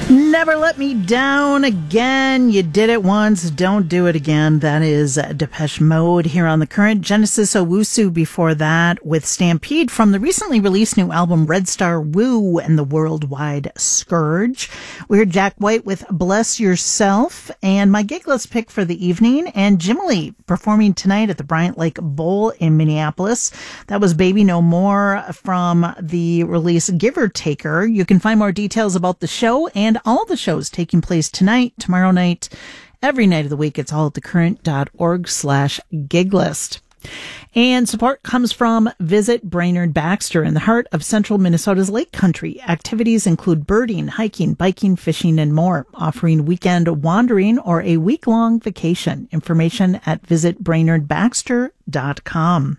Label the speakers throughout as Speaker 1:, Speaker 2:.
Speaker 1: Never Let Me Down Again. You did it once, don't do it again. That is Depeche Mode here on The Current. Genesis Owusu before that with Stampede from the recently released new album Red Star Woo and the Worldwide Scourge. We heard Jack White with Bless Yourself, and my gigless pick for the evening, and Jimmy performing tonight at the Bryant Lake Bowl in Minneapolis. That was Baby No More from the release Give or Taker. You can find more details about the show and all the shows taking place tonight, tomorrow night, every night of the week. It's all at thecurrent.org/giglist. And support comes from Visit Brainerd Baxter in the heart of central Minnesota's Lake Country. Activities include birding, hiking, biking, fishing, and more, offering weekend wandering or a week-long vacation. Information at visitbrainerdbaxter.com.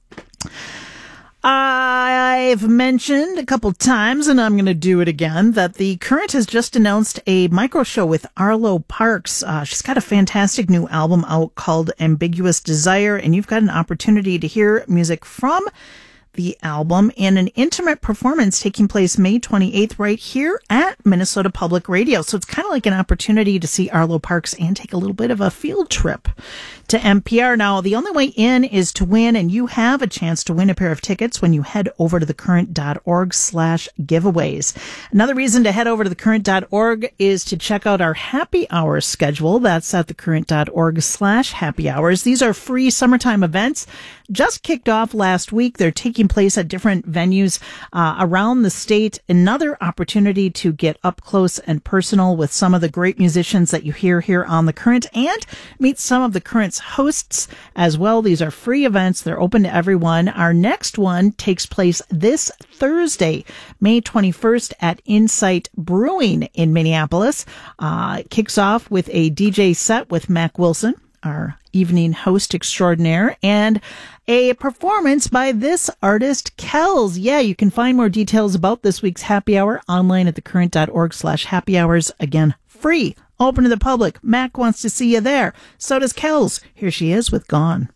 Speaker 1: I've mentioned a couple times, and I'm going to do it again, that The Current has just announced a micro show with Arlo Parks. She's got a fantastic new album out called Ambiguous Desire, and you've got an opportunity to hear music from the album in an intimate performance taking place May 28th right here at Minnesota Public Radio. So it's kind of like an opportunity to see Arlo Parks and take a little bit of a field trip to NPR. Now, the only way in is to win, and you have a chance to win a pair of tickets when you head over to thecurrent.org/giveaways. Another reason to head over to thecurrent.org is to check out our happy hour schedule. That's at thecurrent.org/happy hours. These are free summertime events. Just kicked off last week. They're taking place at different venues around the state. Another opportunity to get up close and personal with some of the great musicians that you hear here on The Current and meet some of The Current's hosts as well. These are free events. They're open to everyone. Our next one takes place this Thursday, May 21st at Insight Brewing in Minneapolis. It kicks off with a DJ set with Mac Wilson, our evening host extraordinaire, and a performance by this artist, Kells. Yeah, you can find more details about this week's happy hour online at thecurrent.org/happy hours. Again, free, open to the public. Mac wants to see you there. So does Kells. Here she is with Gone.